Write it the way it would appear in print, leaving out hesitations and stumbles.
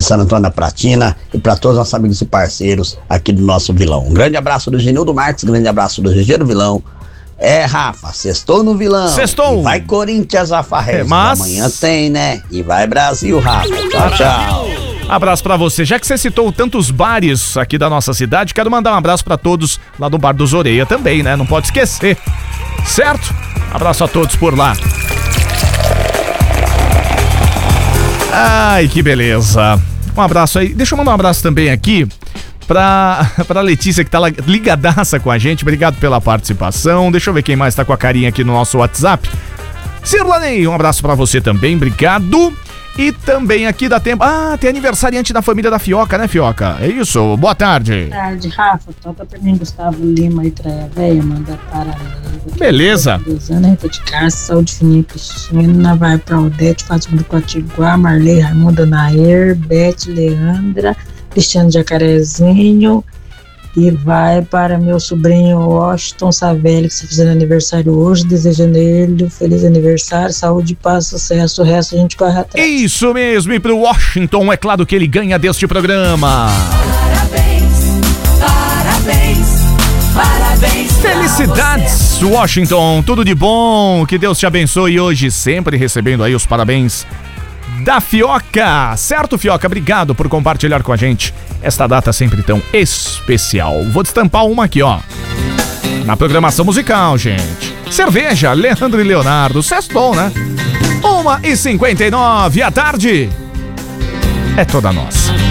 San Antônio da Pratina e para todos os nossos amigos e parceiros aqui do nosso Vilão. Um grande abraço do Genildo Marques, grande abraço do Regeiro Vilão. Rafa, sextou no Vilão. Sextou. E vai Corinthians, Rafa, mas amanhã tem, né? E vai Brasil, Rafa. Tchau, tchau. Abraço pra você. Já que você citou tantos bares aqui da nossa cidade, quero mandar um abraço pra todos lá do Bar dos Oreia também, né? Não pode esquecer. Certo? Abraço a todos por lá. Ai, que beleza. Um abraço aí. Deixa eu mandar um abraço também aqui pra Letícia, que tá ligadaça com a gente. Obrigado pela participação. Deixa eu ver quem mais tá com a carinha aqui no nosso WhatsApp. Cirlanei, um abraço pra você também. Obrigado. E também aqui dá tempo... tem aniversariante da família da Fioca, né, Fioca? É isso? Boa tarde. Boa tarde, Rafa. Toca pra mim, Gustavo Lima e Traia Véia, manda para beleza. Rita de Cássia, Saúde Fininha Cristina, vai pra Odete, Fátima do Cotiguar, Marley, Raimunda Nair, Beth, Leandra, Cristiano Jacarezinho, e vai para meu sobrinho Washington Savelli, que está fazendo aniversário hoje, desejando ele um feliz aniversário, saúde, paz, sucesso, o resto a gente corre atrás. Isso mesmo, e pro Washington, é claro que ele ganha deste programa. Parabéns. Felicidades, Washington, tudo de bom, que Deus te abençoe hoje, sempre recebendo aí os parabéns da Fioca, certo, Fioca? Obrigado por compartilhar com a gente esta data sempre tão especial. Vou destampar uma aqui, ó, na programação musical, gente. Cerveja, Leandro e Leonardo, sextou, né? 1h59 à tarde. É toda nossa.